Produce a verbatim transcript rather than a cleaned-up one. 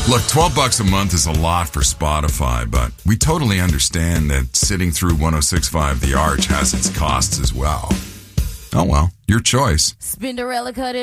Look, twelve bucks a month is a lot for Spotify, but we totally understand that sitting through one oh six point five The Arch has its costs as well. Oh well, your choice. Spinderella cut it.